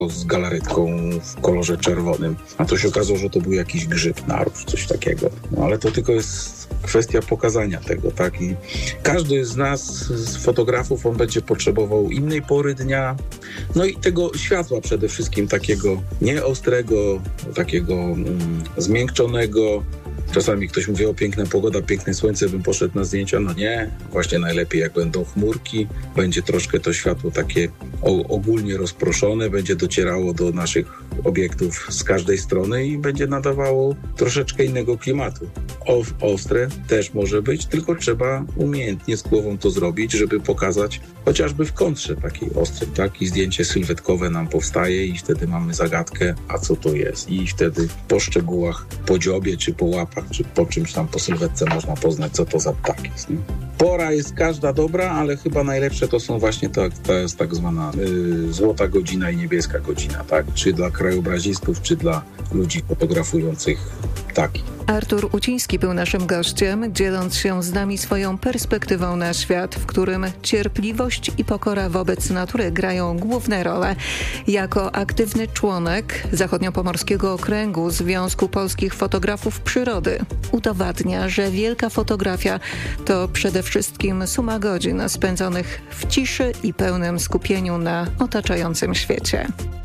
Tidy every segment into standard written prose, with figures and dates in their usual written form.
z galaretką w kolorze czerwonym, a to się okazało, że to był jakiś grzyb, naróż, coś takiego. No ale to tylko jest kwestia pokazania tego, tak? I każdy z nas, z fotografów, on będzie potrzebował innej pory dnia, no i tego światła przede wszystkim, takiego nieostrego, takiego zmiękczonego. Czasami ktoś mówi, o piękna pogoda, piękne słońce, bym poszedł na zdjęcia. No nie, właśnie najlepiej jak będą chmurki, będzie troszkę to światło takie ogólnie rozproszone, będzie docierało do naszych obiektów z każdej strony i będzie nadawało troszeczkę innego klimatu. Ostre też może być, tylko trzeba umiejętnie z głową to zrobić, żeby pokazać chociażby w kontrze takiej ostrej, tak? I zdjęcie sylwetkowe nam powstaje i wtedy mamy zagadkę, a co to jest? I wtedy po szczegółach, po dziobie, czy po łapach, czy po czymś tam, po sylwetce można poznać, co to za ptak jest. Nie? Pora jest każda dobra, ale chyba najlepsze to są właśnie to jest tak zwana złota godzina i niebieska godzina, tak? Czy dla krajobrazistów, czy dla ludzi fotografujących ptaki. Artur Uciński był naszym gościem, dzieląc się z nami swoją perspektywą na świat, w którym cierpliwość i pokora wobec natury grają główne role. Jako aktywny członek Zachodniopomorskiego Okręgu Związku Polskich Fotografów Przyrody udowadnia, że wielka fotografia to przede wszystkim suma godzin spędzonych w ciszy i pełnym skupieniu na otaczającym świecie.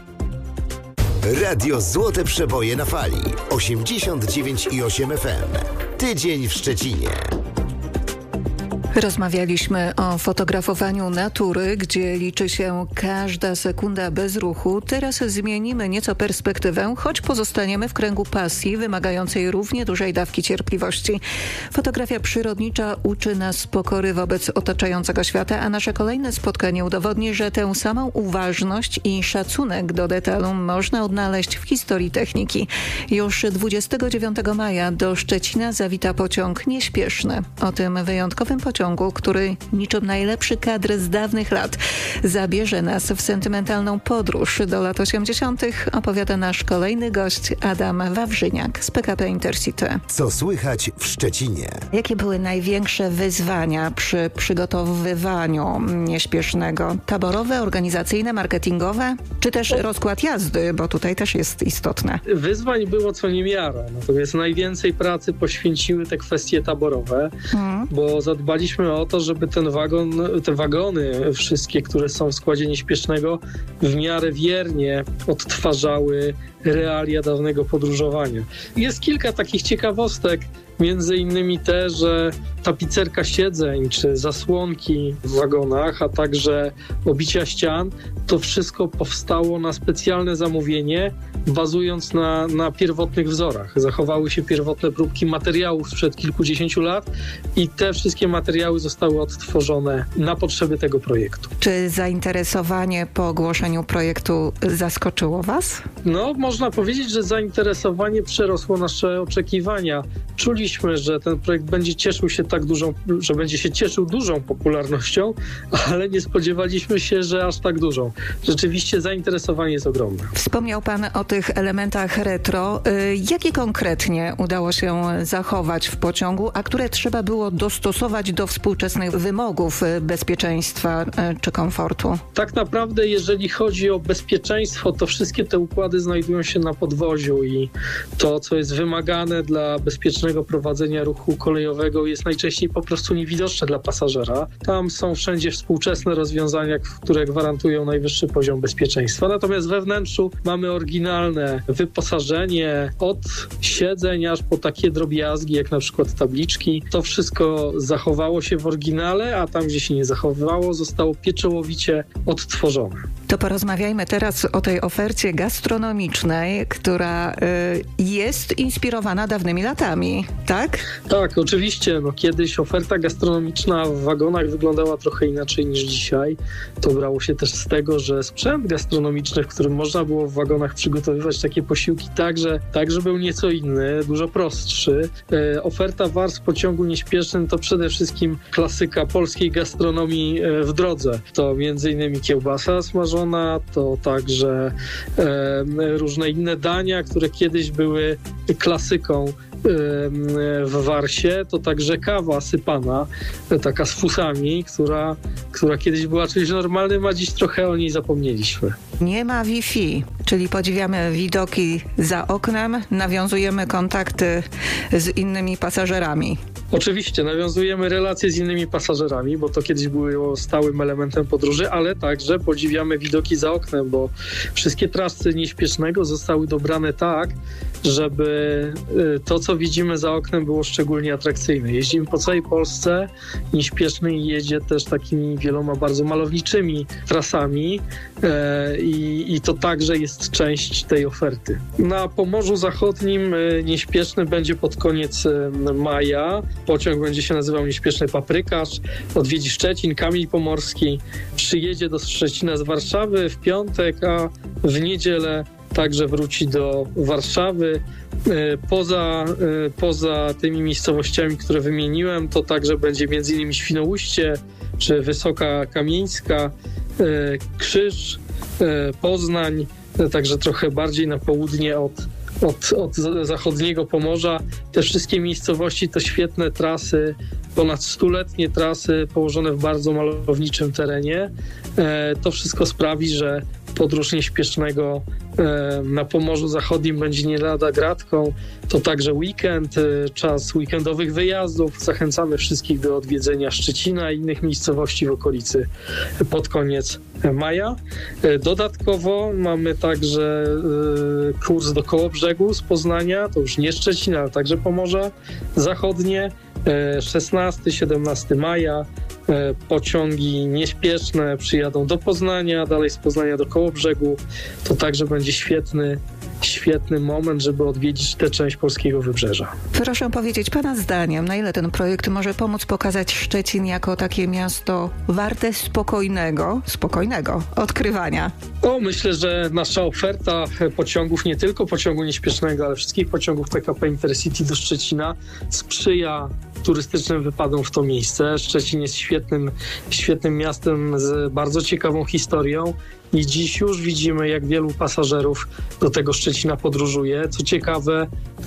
Radio Złote Przeboje na fali 89,8 FM. Tydzień w Szczecinie. Rozmawialiśmy o fotografowaniu natury, gdzie liczy się każda sekunda bez ruchu. Teraz zmienimy nieco perspektywę, choć pozostaniemy w kręgu pasji wymagającej równie dużej dawki cierpliwości. Fotografia przyrodnicza uczy nas pokory wobec otaczającego świata, a nasze kolejne spotkanie udowodni, że tę samą uważność i szacunek do detalu można odnaleźć w historii techniki. Już 29 maja do Szczecina zawita pociąg nieśpieszny. O tym wyjątkowym pociągu, który niczym najlepszy kadr z dawnych lat zabierze nas w sentymentalną podróż do lat 80., opowiada nasz kolejny gość Adam Wawrzyniak z PKP Intercity. Co słychać w Szczecinie? Jakie były największe wyzwania przy przygotowywaniu nieśpiesznego? Taborowe, organizacyjne, marketingowe? Czy też rozkład jazdy, bo tutaj też jest istotne? Wyzwań było co niemiara, natomiast najwięcej pracy poświęciły te kwestie taborowe, bo zadbaliśmy o to, żeby te wagony wszystkie, które są w składzie nieśpiesznego, w miarę wiernie odtwarzały realia dawnego podróżowania. Jest kilka takich ciekawostek, między innymi te, że tapicerka siedzeń czy zasłonki w wagonach, a także obicia ścian, to wszystko powstało na specjalne zamówienie, bazując na pierwotnych wzorach. Zachowały się pierwotne próbki materiałów sprzed kilkudziesięciu lat i te wszystkie materiały zostały odtworzone na potrzeby tego projektu. Czy zainteresowanie po ogłoszeniu projektu zaskoczyło Was? No, można powiedzieć, że zainteresowanie przerosło nasze oczekiwania. Czuliśmy, że ten projekt będzie cieszył się że będzie się cieszył dużą popularnością, ale nie spodziewaliśmy się, że aż tak dużą. Rzeczywiście zainteresowanie jest ogromne. Wspomniał Pan o tych elementach retro. Jakie konkretnie udało się zachować w pociągu, a które trzeba było dostosować do współczesnych wymogów bezpieczeństwa czy komfortu? Tak naprawdę, jeżeli chodzi o bezpieczeństwo, to wszystkie te układy znajdują się na podwoziu i to, co jest wymagane dla bezpiecznego prowadzenia ruchu kolejowego, jest najczęściej po prostu niewidoczne dla pasażera. Tam są wszędzie współczesne rozwiązania, które gwarantują najwyższy poziom bezpieczeństwa. Natomiast we wnętrzu mamy oryginalne wyposażenie od siedzeń aż po takie drobiazgi, jak na przykład tabliczki. To wszystko zachowało się w oryginale, a tam, gdzie się nie zachowywało, zostało pieczołowicie odtworzone. To porozmawiajmy teraz o tej ofercie gastronomicznej, która jest inspirowana dawnymi latami, tak? Tak, oczywiście. Kiedyś oferta gastronomiczna w wagonach wyglądała trochę inaczej niż dzisiaj. To brało się też z tego, że sprzęt gastronomiczny, w którym można było w wagonach przygotowywać takie posiłki także był nieco inny, dużo prostszy. Oferta warstw w pociągu nieśpiesznym to przede wszystkim klasyka polskiej gastronomii w drodze. To m.in. kiełbasa smażona, to także różne inne dania, które kiedyś były klasyką w Warsie, to także kawa sypana, taka z fusami, która kiedyś była czymś normalnym, a dziś trochę o niej zapomnieliśmy. Nie ma Wi-Fi, czyli podziwiamy widoki za oknem, nawiązujemy kontakty z innymi pasażerami. Oczywiście, nawiązujemy relacje z innymi pasażerami, bo to kiedyś było stałym elementem podróży, ale także podziwiamy widoki za oknem, bo wszystkie trasy nieśpiesznego zostały dobrane tak, żeby to, co widzimy za oknem, było szczególnie atrakcyjne. Jeździmy po całej Polsce, nieśpieszny jedzie też takimi wieloma bardzo malowniczymi trasami i to także jest część tej oferty. Na Pomorzu Zachodnim nieśpieszny będzie pod koniec maja. Pociąg będzie się nazywał Nieśpieszny Paprykarz, odwiedzi Szczecin, Kamień Pomorski, przyjedzie do Szczecina z Warszawy w piątek, a w niedzielę także wróci do Warszawy. Poza tymi miejscowościami, które wymieniłem, to także będzie m.in. Świnoujście czy Wysoka Kamieńska, Krzyż, Poznań, także trochę bardziej na południe od zachodniego Pomorza. Te wszystkie miejscowości to świetne trasy, ponad 100-letnie trasy położone w bardzo malowniczym terenie. To wszystko sprawi, że podróż nieśpiesznego na Pomorzu Zachodnim będzie nie lada gratką. To także weekend, czas weekendowych wyjazdów. Zachęcamy wszystkich do odwiedzenia Szczecina i innych miejscowości w okolicy pod koniec maja. Dodatkowo mamy także kurs do Kołobrzegu z Poznania, to już nie Szczecin, ale także Pomorze Zachodnie. 16-17 maja pociągi nieśpieszne przyjadą do Poznania, dalej z Poznania do Kołobrzegu. To także będzie świetny moment, żeby odwiedzić tę część polskiego wybrzeża. Proszę powiedzieć, pana zdaniem, na ile ten projekt może pomóc pokazać Szczecin jako takie miasto warte spokojnego odkrywania? Myślę, że nasza oferta pociągów, nie tylko pociągu nieśpiesznego, ale wszystkich pociągów PKP Intercity do Szczecina sprzyja turystycznym wypadom w to miejsce. Szczecin jest świetnym miastem z bardzo ciekawą historią i dziś już widzimy, jak wielu pasażerów do tego Szczecina podróżuje. Co ciekawe,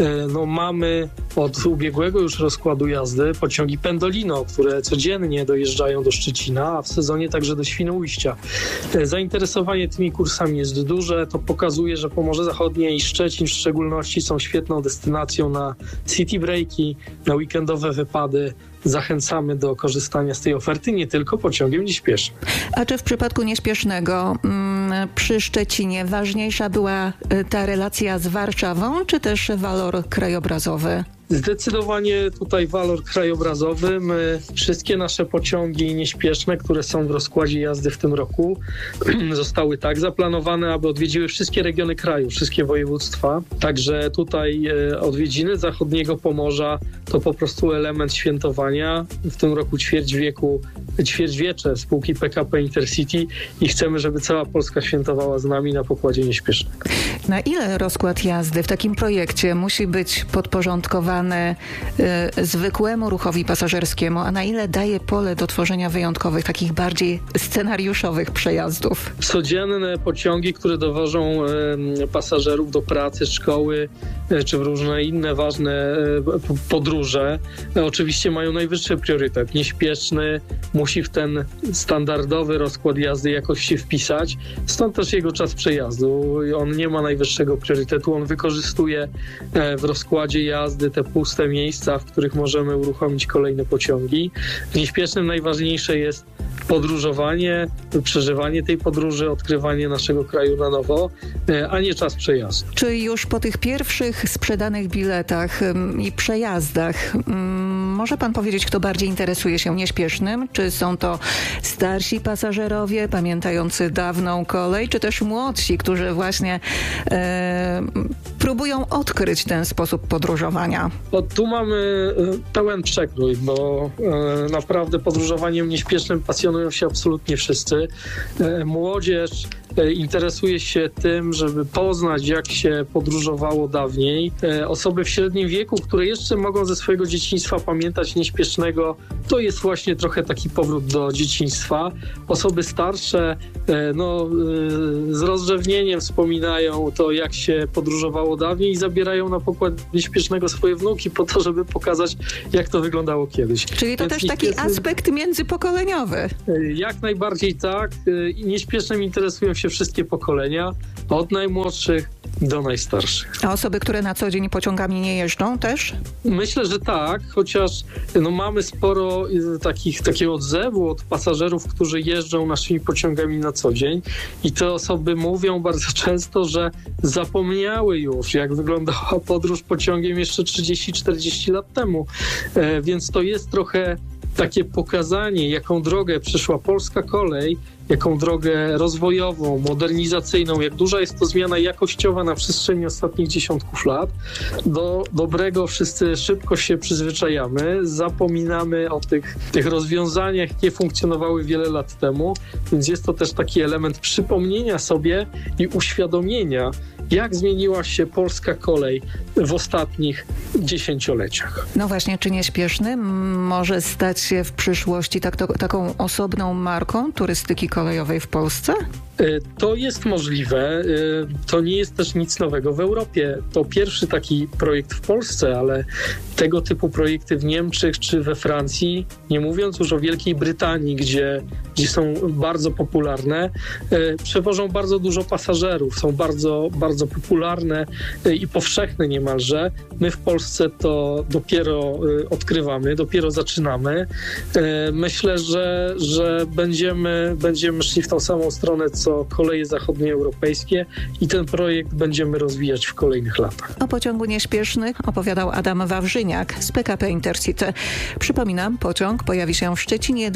mamy od ubiegłego już rozkładu jazdy pociągi Pendolino, które codziennie dojeżdżają do Szczecina, a w sezonie także do Świnoujścia. Zainteresowanie tymi kursami jest duże. To pokazuje, że Pomorze Zachodnie i Szczecin w szczególności są świetną destynacją na city breaki, na weekendowe wypady. Zachęcamy do korzystania z tej oferty nie tylko pociągiem nieśpiesznym. A czy w przypadku nieśpiesznego przy Szczecinie ważniejsza była ta relacja z Warszawą, czy też walor krajobrazowy? Zdecydowanie tutaj walor krajobrazowy. Wszystkie nasze pociągi nieśpieszne, które są w rozkładzie jazdy w tym roku, zostały tak zaplanowane, aby odwiedziły wszystkie regiony kraju, wszystkie województwa. Także tutaj odwiedziny zachodniego Pomorza to po prostu element świętowania. W tym roku ćwierćwiecze spółki PKP Intercity i chcemy, żeby cała Polska świętowała z nami na pokładzie nieśpiesznego. Na ile rozkład jazdy w takim projekcie musi być podporządkowany zwykłemu ruchowi pasażerskiemu, a na ile daje pole do tworzenia wyjątkowych, takich bardziej scenariuszowych przejazdów? Codzienne pociągi, które dowożą pasażerów do pracy, szkoły czy w różne inne ważne podróże, oczywiście mają najwyższy priorytet. Nieśpieszny musi w ten standardowy rozkład jazdy jakoś się wpisać, stąd też jego czas przejazdu. On nie ma najwyższego priorytetu, on wykorzystuje w rozkładzie jazdy te puste miejsca, w których możemy uruchomić kolejne pociągi. W nieśpiesznym najważniejsze jest podróżowanie, przeżywanie tej podróży, odkrywanie naszego kraju na nowo, a nie czas przejazdu. Czy już po tych pierwszych sprzedanych biletach i przejazdach może pan powiedzieć, kto bardziej interesuje się nieśpiesznym? Czy są to starsi pasażerowie pamiętający dawną kolej, czy też młodsi, którzy właśnie próbują odkryć ten sposób podróżowania? Tu mamy pełen przekrój, bo naprawdę podróżowaniem nieśpiesznym pasjonują się absolutnie wszyscy. Młodzież interesuje się tym, żeby poznać, jak się podróżowało dawniej. Osoby w średnim wieku, które jeszcze mogą ze swojego dzieciństwa pamiętać nieśpiesznego, to jest właśnie trochę taki powrót do dzieciństwa. Osoby starsze z rozrzewnieniem wspominają to, jak się podróżowało dawniej i zabierają na pokład nieśpiesznego swoje wnuki po to, żeby pokazać, jak to wyglądało kiedyś. Czyli to też taki aspekt międzypokoleniowy. Jak najbardziej tak. Nieśpiesznym interesują się wszystkie pokolenia, od najmłodszych do najstarszych. A osoby, które na co dzień pociągami nie jeżdżą też? Myślę, że tak, chociaż mamy sporo takiego odzewu od pasażerów, którzy jeżdżą naszymi pociągami na co dzień i te osoby mówią bardzo często, że zapomniały już, jak wyglądała podróż pociągiem jeszcze 30-40 lat temu. Więc to jest trochę takie pokazanie, jaką drogę przeszła polska kolej, jaką drogę rozwojową, modernizacyjną, jak duża jest to zmiana jakościowa na przestrzeni ostatnich dziesiątków lat. Do dobrego wszyscy szybko się przyzwyczajamy, zapominamy o tych rozwiązaniach, jakie funkcjonowały wiele lat temu, więc jest to też taki element przypomnienia sobie i uświadomienia, jak zmieniła się polska kolej w ostatnich dziesięcioleciach. No właśnie, czy nieśpieszny może stać się w przyszłości taką osobną marką turystyki kolejowej w Polsce? To jest możliwe. To nie jest też nic nowego w Europie. To pierwszy taki projekt w Polsce, ale tego typu projekty w Niemczech czy we Francji, nie mówiąc już o Wielkiej Brytanii, gdzie są bardzo popularne, przewożą bardzo dużo pasażerów, są bardzo, bardzo popularne i powszechne niemalże. My w Polsce to dopiero odkrywamy, dopiero zaczynamy. Myślę, że będziemy szli w tą samą stronę, co koleje zachodnioeuropejskie i ten projekt będziemy rozwijać w kolejnych latach. O pociągu nieśpiesznych opowiadał Adam Wawrzyniak z PKP Intercity. Przypominam, pociąg pojawi się w Szczecinie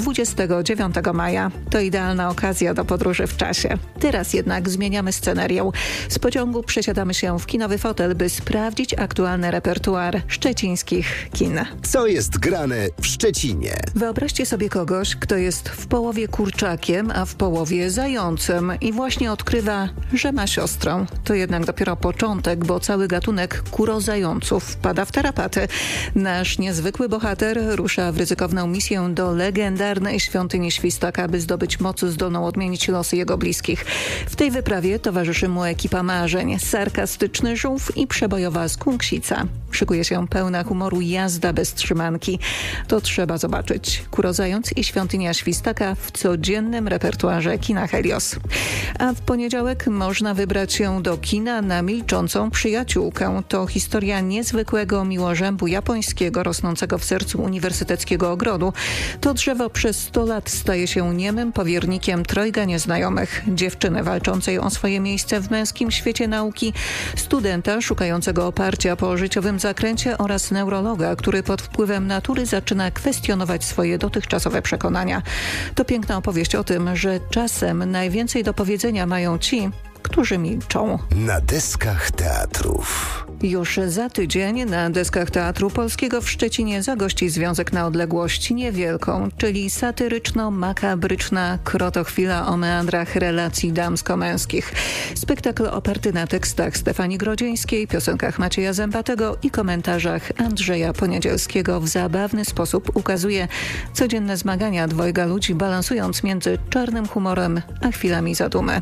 29 maja. To idealna okazja do podróży w czasie. Teraz jednak zmieniamy scenerię. Z pociągu przesiadamy się w kinowy fotel, by sprawdzić aktualny repertuar szczecińskich kin. Co jest grane w Szczecinie? Wyobraźcie sobie kogoś, kto jest w połowie kurczakiem, a w połowie zającem i właśnie odkrywa, że ma siostrę. To jednak dopiero początek, bo cały gatunek kurozająców wpada w tarapaty. Nasz niezwykły bohater rusza w ryzykowną misję do legendarnej świątyni Świstaka, by zdobyć moc zdolną odmienić losy jego bliskich. W tej wyprawie towarzyszy mu ekipa marzeń, sarkastyczny żółw i przebojowa skunksica. Szykuje się pełna humoru jazda bez trzymanki. To trzeba zobaczyć. Kurozając i świątynia Świstaka w codziennym repertuarze kina Helios. A w poniedziałek można wybrać się do kina na Milczącą przyjaciółkę. To historia niezwykłego miłożębu japońskiego rosnącego w sercu uniwersyteckiego ogrodu. To drzewo przez 100 lat staje się niemym powiernikiem trojga nieznajomych. Dziewczyny walczącej o swoje miejsce w męskim świecie nauki, studenta szukającego oparcia po życiowym zakręcie oraz neurologa, który pod wpływem natury zaczyna kwestionować swoje dotychczasowe przekonania. To piękna opowieść o tym, że czasem najwięcej do powiedzenia mają ci, którzy milczą. Na deskach teatrów. Już za tydzień na deskach Teatru Polskiego w Szczecinie zagości Związek na odległość niewielką, czyli satyryczno-makabryczna krotochwila o meandrach relacji damsko-męskich. Spektakl oparty na tekstach Stefanii Grodzieńskiej, piosenkach Macieja Zębatego i komentarzach Andrzeja Poniedzielskiego w zabawny sposób ukazuje codzienne zmagania dwojga ludzi, balansując między czarnym humorem a chwilami zadumy.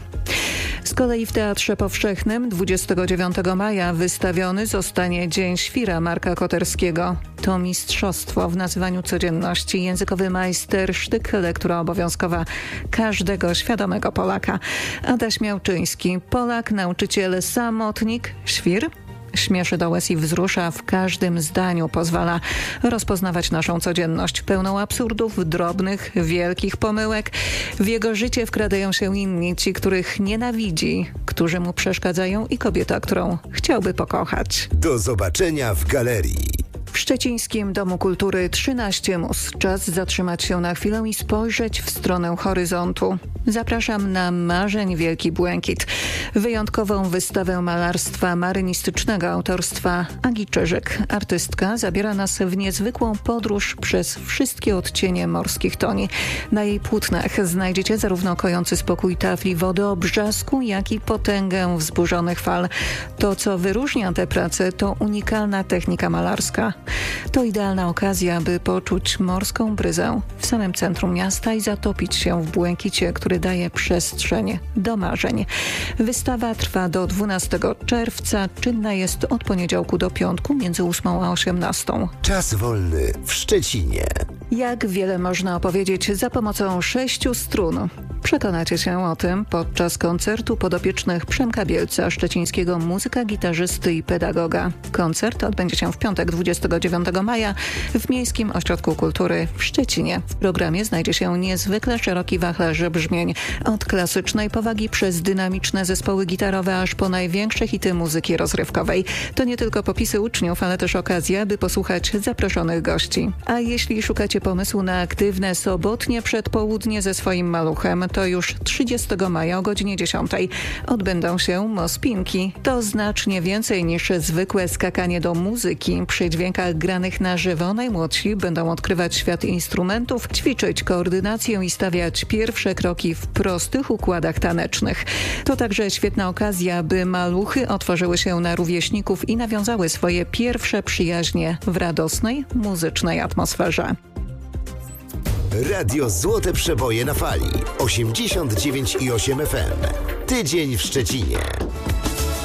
Z kolei w Teatrze Powszechnym 29 maja wystawiony zostanie Dzień Świra Marka Koterskiego. To mistrzostwo w nazywaniu codzienności, językowy majstersztyk, lektura obowiązkowa każdego świadomego Polaka. Adaś Miałczyński, Polak, nauczyciel, samotnik, świr. Śmieszy do łez i wzrusza w każdym zdaniu, pozwala rozpoznawać naszą codzienność pełną absurdów, drobnych, wielkich pomyłek. W jego życie wkradają się inni, ci, których nienawidzi, którzy mu przeszkadzają i kobieta, którą chciałby pokochać. Do zobaczenia w galerii. W Szczecińskim Domu Kultury 13 Mus. Czas zatrzymać się na chwilę i spojrzeć w stronę horyzontu. Zapraszam na Marzeń Wielki Błękit. Wyjątkową wystawę malarstwa marynistycznego autorstwa Agi Czyżyk. Artystka zabiera nas w niezwykłą podróż przez wszystkie odcienie morskich toni. Na jej płótnach znajdziecie zarówno kojący spokój tafli wody o brzasku, jak i potęgę wzburzonych fal. To, co wyróżnia tę pracę, to unikalna technika malarska. To idealna okazja, by poczuć morską bryzę w samym centrum miasta i zatopić się w błękicie, który daje przestrzeń do marzeń. Wystawa trwa do 12 czerwca. Czynna jest od poniedziałku do piątku między 8 a 18. Czas wolny w Szczecinie. Jak wiele można opowiedzieć za pomocą 6 strun. Przekonacie się o tym podczas koncertu podopiecznych Przemka Bielca, szczecińskiego muzyka, gitarzysty i pedagoga. Koncert odbędzie się w piątek 29 maja w Miejskim Ośrodku Kultury w Szczecinie. W programie znajdzie się niezwykle szeroki wachlarz brzmień. Od klasycznej powagi przez dynamiczne zespoły gitarowe aż po największe hity muzyki rozrywkowej. To nie tylko popisy uczniów, ale też okazja, by posłuchać zaproszonych gości. A jeśli szukacie pomysłu na aktywne sobotnie przedpołudnie ze swoim maluchem, to już 30 maja o godzinie 10 odbędą się Mospinki. To znacznie więcej niż zwykłe skakanie do muzyki. Przy dźwiękach granych na żywo najmłodsi będą odkrywać świat instrumentów, ćwiczyć koordynację i stawiać pierwsze kroki w prostych układach tanecznych. To także świetna okazja, by maluchy otworzyły się na rówieśników i nawiązały swoje pierwsze przyjaźnie w radosnej, muzycznej atmosferze. Radio Złote Przeboje na fali 89,8 FM. Tydzień w Szczecinie.